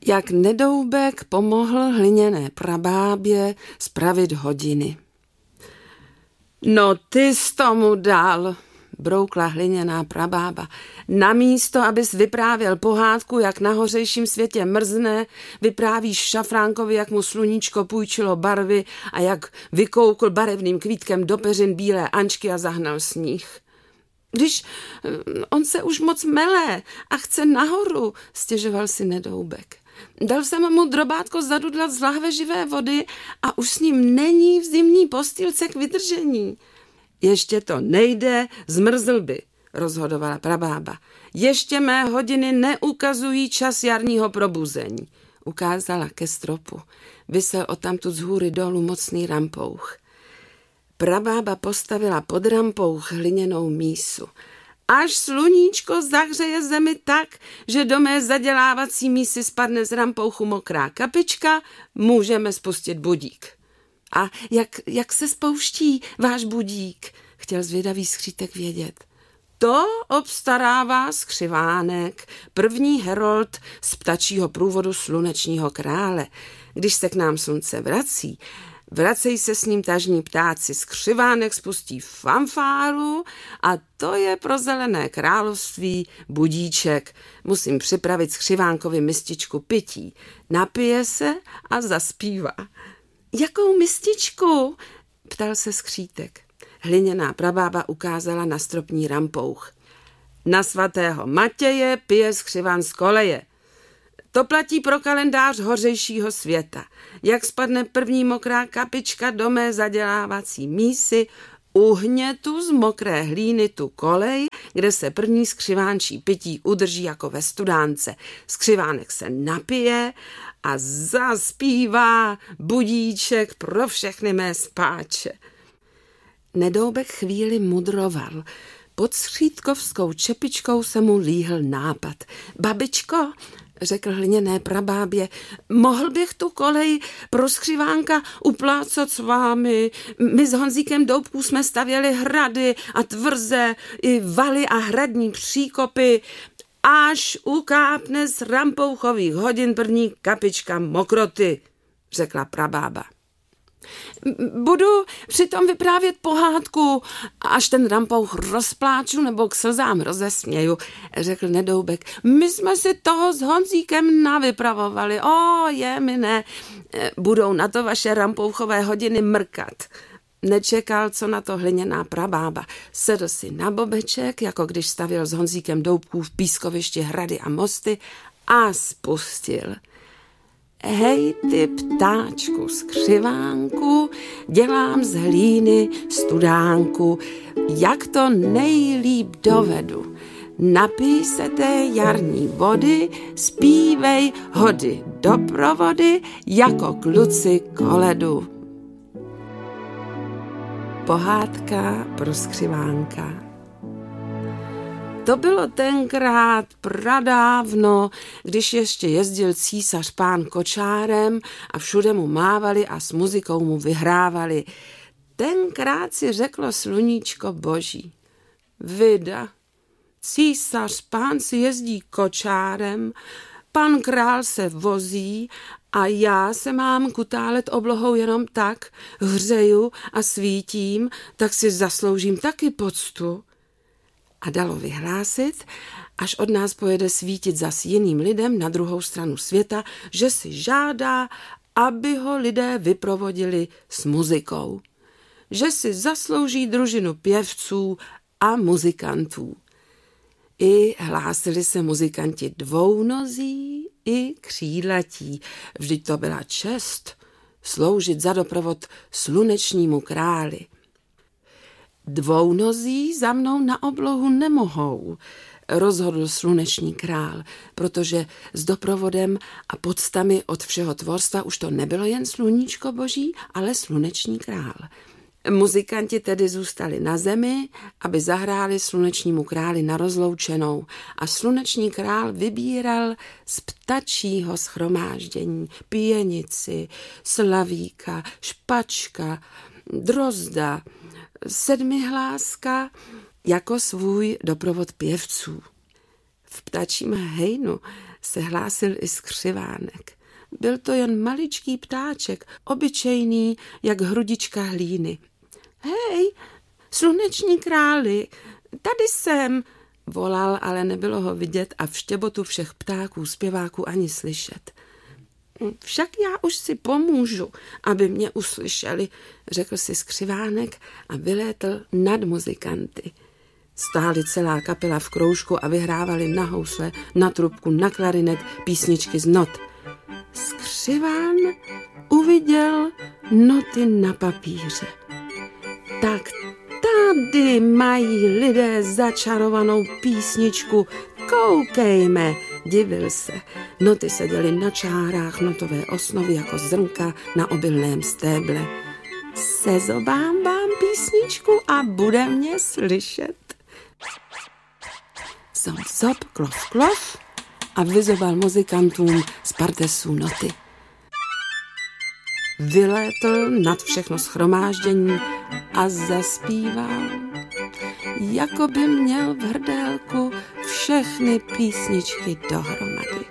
Jak Nedoubek pomohl hliněné prabábě spravit hodiny. No ty jsi tomu dal, broukla hliněná prabába. Namísto, abys vyprávěl pohádku, jak na hořejším světě mrzne, vyprávíš Šafránkovi, jak mu sluníčko půjčilo barvy a jak vykoukl barevným kvítkem do peřin bílé Ančky a zahnal sníh. Když on se už moc mele a chce nahoru, stěžoval si Nedoubek. Dal jsem mu drobátko zadudlat z lahve živé vody a už s ním není v zimní postýlce k vydržení. Ještě to nejde, zmrzl by, rozhodovala prabába. Ještě mé hodiny neukazují čas jarního probuzení. Ukázala ke stropu. Visel odtamtud z hůry dolů mocný rampouch. Prabába postavila pod rampouch hliněnou mísu. Až sluníčko zahřeje zemi tak, že do mé zadělávací mísy spadne z rampouchu mokrá kapička, můžeme spustit budík. A jak se spouští váš budík? Chtěl zvědavý skřítek vědět. To obstarává skřivánek, první herold z ptačího průvodu slunečního krále. Když se k nám slunce vracejí se s ním tažní ptáci, skřivánek spustí fanfáru a to je pro zelené království budíček. Musím připravit skřivánkovi mističku pití. Napije se a zaspívá. Jakou mističku? Ptal se skřítek. Hliněná prabába ukázala na stropní rampouch. Na svatého Matěje pije skřiván z koleje. To platí pro kalendář hořejšího světa. Jak spadne první mokrá kapička do mé zadělávací mísy, uhně tu z mokré hlíny tu kolej, kde se první skřivánčí pití udrží jako ve studánce. Skřivánek se napije a zaspívá budíček pro všechny mé spáče. Nedoubek chvíli mudroval. Pod skřítkovskou čepičkou se mu líhl nápad. Babičko, řekl hliněné prabábě, mohl bych tu kolej pro skřivánka uplácat s vámi. My s Honzíkem Doubků jsme stavěli hrady a tvrze, i valy a hradní příkopy, až ukápne z rampouchových hodin první kapička mokroty, řekla prabába. Budu přitom vyprávět pohádku, až ten rampouch rozpláču nebo k slzám rozesměju, řekl Nedoubek. My jsme si toho s Honzíkem navypravovali. Jemine, budou na to vaše rampouchové hodiny mrkat. Nečekal, co na to hliněná prabába. Sedl si na bobeček, jako když stavěl s Honzíkem Doubků v pískovišti hrady a mosty a spustil. Hej ty ptáčku skřivánku, dělám z hlíny studánku, jak to nejlíp dovedu. Napij se té jarní vody, zpívej hody do provody, jako kluci koledu. Pohádka pro skřivánka. To bylo tenkrát pradávno, když ještě jezdil císař pán kočárem a všude mu mávali a s muzikou mu vyhrávali. Tenkrát si řeklo sluníčko boží. Vida, císař pán si jezdí kočárem, pan král se vozí a já se mám kutálet oblohou jenom tak, hřeju a svítím, tak si zasloužím taky poctu. A dalo vyhlásit, až od nás pojede svítit zas jiným lidem na druhou stranu světa, že si žádá, aby ho lidé vyprovodili s muzikou. Že si zaslouží družinu pěvců a muzikantů. I hlásili se muzikanti dvounozí i křídlatí. Vždyť to byla čest sloužit za doprovod slunečnímu králi. Dvounozí za mnou na oblohu nemohou, rozhodl sluneční král, protože s doprovodem a poctami od všeho tvorstva už to nebylo jen sluníčko boží, ale sluneční král. Muzikanti tedy zůstali na zemi, aby zahráli slunečnímu králi na rozloučenou a sluneční král vybíral z ptačího shromáždění pěnici, slavíka, špačka, drozda, sedmihláska jako svůj doprovod pěvců. V ptačím hejnu se hlásil i skřivánek. Byl to jen maličký ptáček, obyčejný, jak hrudička hlíny. Hej, sluneční králi, tady jsem, volal, ale nebylo ho vidět a v štěbotu všech ptáků, zpěváků ani slyšet. Však já už si pomůžu, aby mě uslyšeli, řekl si skřivánek a vylétl nad muzikanty. Stáli celá kapela v kroužku a vyhrávali na housle, na trubku, na klarinet písničky z not. Skřiván uviděl noty na papíře. Tak tady mají lidé začarovanou písničku, koukejme, divil se. Noty seděly na čárách notové osnovy jako zrnka na obilném stéble. Sezobám vám písničku a bude mě slyšet. Zob, zob, klof, klof a vyzobal muzikantům z partesů noty. Vylétl nad všechno shromáždění a zaspíval, jako by měl v hrdélku všechny písničky dohromady.